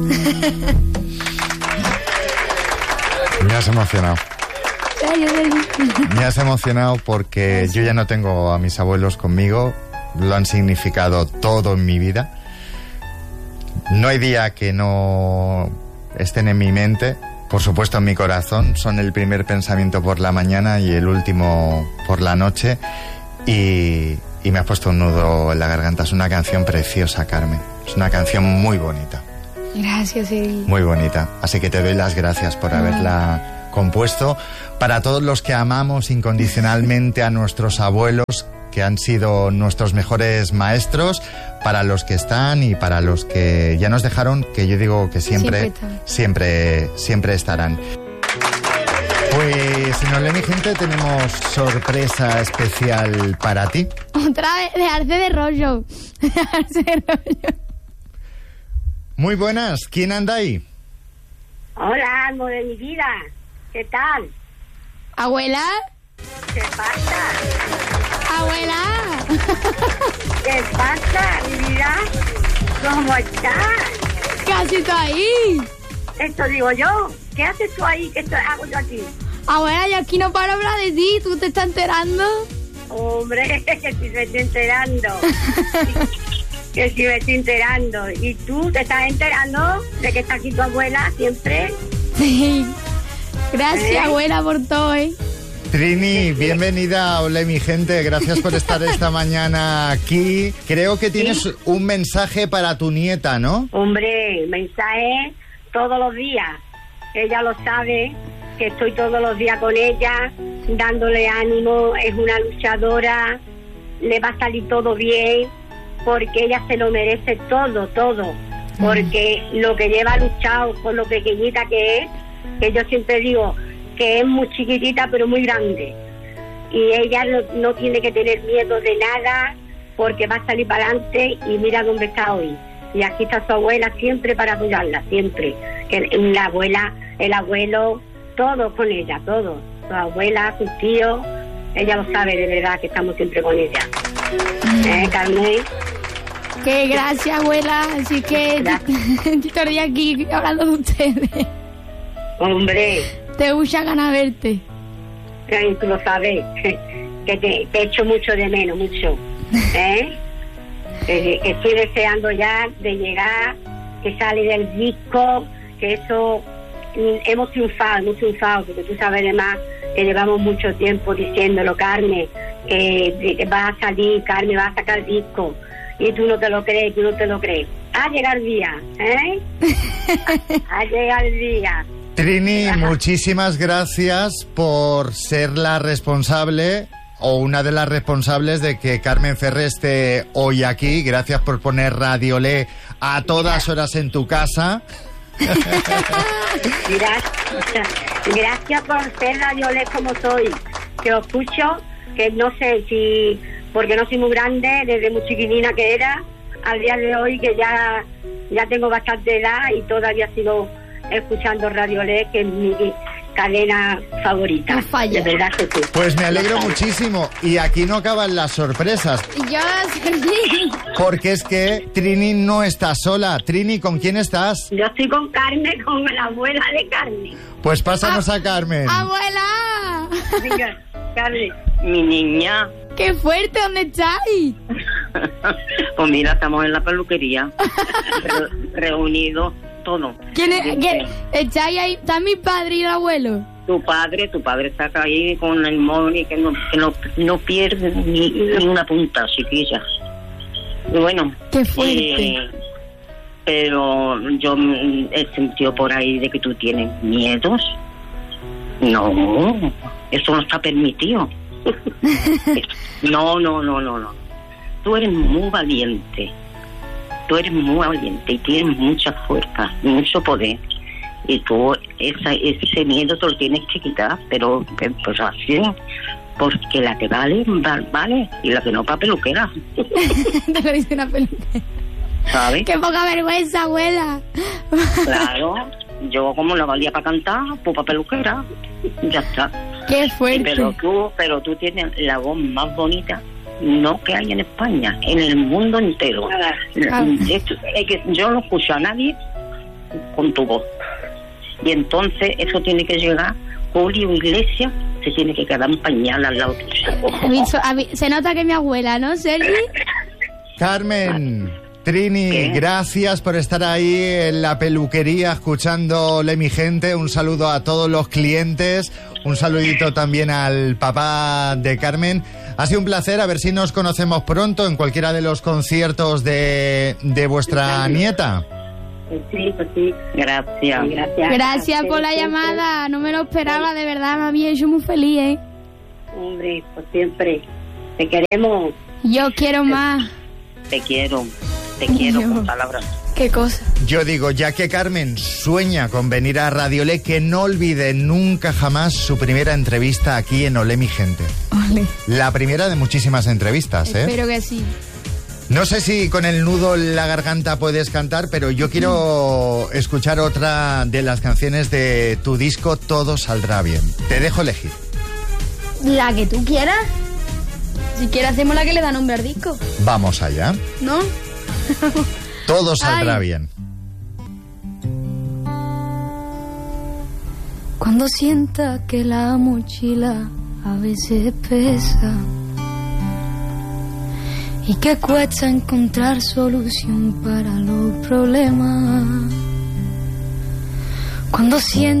Me has emocionado. Me has emocionado porque yo ya no tengo a mis abuelos conmigo. Lo han significado todo en mi vida. No hay día que no estén en mi mente. Por supuesto en mi corazón. Son el primer pensamiento por la mañana y el último por la noche. Y me has puesto un nudo en la garganta. Es una canción preciosa, Carmen. Es una canción muy bonita. Gracias, Eddie. Muy bonita. Así que te doy las gracias por haberla compuesto. Para todos los que amamos incondicionalmente a nuestros abuelos, que han sido nuestros mejores maestros, para los que están y para los que ya nos dejaron, que yo digo que siempre estarán. Pues, señor Lenny, gente, tenemos sorpresa especial para ti. Otra vez, dejarse de rollo. Muy buenas, ¿quién anda ahí? Hola, amor de mi vida. ¿Qué tal? ¿Abuela? ¿Qué pasa? ¡Abuela! ¿Qué pasa, mi vida? ¿Cómo estás? ¿Qué haces tú ahí? Esto digo yo. ¿Qué haces tú ahí? ¿Qué hago yo aquí? Abuela, yo aquí no paro de hablar de ti. ¿Tú te estás enterando? Hombre, que sí me estoy enterando. Que sí me estoy enterando. ¿Y tú te estás enterando de que está aquí tu abuela siempre? Sí. Gracias, abuela, por todo, Trini, bienvenida a Hola mi gente, gracias por estar esta mañana aquí. Creo que tienes un mensaje para tu nieta, ¿no? Hombre, mensaje todos los días. Ella lo sabe, que estoy todos los días con ella, dándole ánimo, es una luchadora, le va a salir todo bien, porque ella se lo merece todo, porque lo que lleva luchado con lo pequeñita que es, que yo siempre digo que es muy chiquitita pero muy grande, y ella no tiene que tener miedo de nada porque va a salir para adelante, y mira dónde está hoy, y aquí está su abuela siempre para apoyarla, siempre, que la abuela, el abuelo, todo con ella, todo, su abuela, sus tíos, ella lo sabe de verdad que estamos siempre con ella. Carmen, que gracias, abuela, así que estoy aquí hablando de ustedes. Hombre, te gusta ganas verte. Tú lo sabes, que te echo mucho de menos, mucho. Estoy deseando ya de llegar, que sale del disco, que eso hemos triunfado, porque tú sabes además que llevamos mucho tiempo diciéndolo, Carmen, que va a salir, Carmen va a sacar disco, y tú no te lo crees. Ha llegado el día, ha llegado el día. Trini, muchísimas gracias por ser la responsable o una de las responsables de que Carmen Ferrer esté hoy aquí. Gracias por poner Radio Le a todas horas en tu casa. Gracias por ser Radio Le como soy. Que os escucho, que no sé si, porque no soy muy grande, desde muy chiquitina que era, al día de hoy que ya tengo bastante edad y todavía sigo escuchando Radio Le, que es mi cadena favorita. No falla. De verdad que sí. Pues me alegro muchísimo. Y aquí no acaban las sorpresas. Yo sí. Porque es que Trini no está sola. Trini, ¿con quién estás? Yo estoy con Carmen, con la abuela de Carmen. Pues pásanos a Carmen. ¡Abuela! Venga, Carmen. Mi niña. ¡Qué fuerte! ¿Dónde estáis? Pues mira, estamos en la peluquería. Reunidos todos. ¿Quién estáis ahí? ¿Está mi padre y el abuelo? Tu padre está acá ahí con el móvil que no pierde ni una punta, chiquilla. Y bueno. ¡Qué fuerte! Pero yo he sentido por ahí de que tú tienes miedos. No, eso no está permitido. No. Tú eres muy valiente. Y tienes mucha fuerza, mucho poder. Y tú ese miedo te lo tienes que quitar, pero pues así, porque la que vale, vale, y la que no, para peluquera. Te lo dice una peluquera. ¿Sabes? ¡Qué poca vergüenza, abuela! Claro, yo como la valía para cantar, pues para peluquera, ya está. ¡Qué fuerte! Pero tú tienes la voz más bonita, no que hay en España, en el mundo entero. Es que yo no escucho a nadie con tu voz. Y entonces eso tiene que llegar. Julio Iglesias se tiene que quedar en pañal al lado tuyo. Se nota que mi abuela, ¿no, Sergi? Carmen, Trini, ¿qué? Gracias por estar ahí en la peluquería escuchándole mi gente. Un saludo a todos los clientes. Un saludito también al papá de Carmen. Ha sido un placer, a ver si nos conocemos pronto en cualquiera de los conciertos de vuestra nieta. Sí, pues sí. Gracias. Gracias por la llamada, no me lo esperaba, de verdad, me había hecho muy feliz, ¿eh? Hombre, pues siempre. Te queremos. Yo quiero más. Te quiero con palabras. ¿Qué cosa? Yo digo, ya que Carmen sueña con venir a Radio Olé, que no olvide nunca jamás su primera entrevista aquí en Olé, mi gente. Ole. La primera de muchísimas entrevistas, ¿eh? Espero que sí. No sé si con el nudo en la garganta puedes cantar, pero yo quiero escuchar otra de las canciones de tu disco Todo Saldrá Bien. Te dejo elegir. La que tú quieras. Si quieres hacemos la que le da nombre al disco, Vamos allá. ¿no? Todo saldrá Ay. bien. Cuando sienta que la mochila a veces pesa y que cuesta encontrar solución para los problemas. Cuando sienta